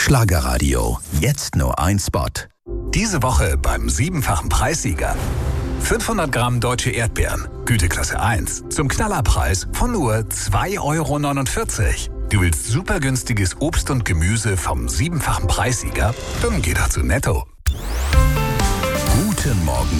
Schlagerradio. Jetzt nur ein Spot. Diese Woche beim 7-fachen Preissieger. 500 Gramm deutsche Erdbeeren, Güteklasse 1, zum Knallerpreis von nur 2,49 €. Du willst super günstiges Obst und Gemüse vom 7-fachen Preissieger? Dann geh doch zu Netto. Guten Morgen